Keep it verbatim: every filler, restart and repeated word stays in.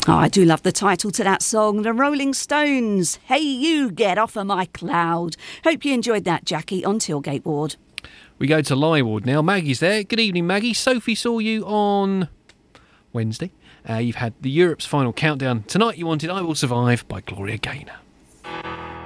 Oh, I do love the title to that song, The Rolling Stones. Hey, you, get off of my cloud. Hope you enjoyed that, Jackie, on Tilgate Ward. We go to Lie Ward now. Maggie's there. Good evening, Maggie. Sophie saw you on Wednesday. Uh, you've had the Europe's final countdown. Tonight you wanted I Will Survive by Gloria Gaynor.